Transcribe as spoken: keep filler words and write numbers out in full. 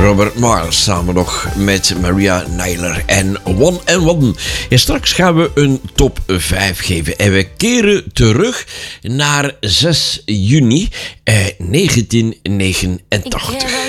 Robert Miles samen nog met Maria Nyler en One and One. En straks gaan we een top vijf geven. En we keren terug naar zes juni eh, negentien negenentachtig.